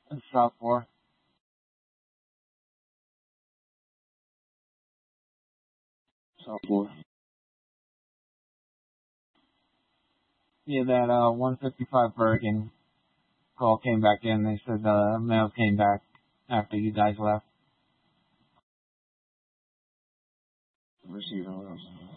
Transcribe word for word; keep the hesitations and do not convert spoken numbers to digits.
South four. South four. Yeah, that uh one fifty-five Bergen call came back in. They said the mail came back after you guys left. Receiver.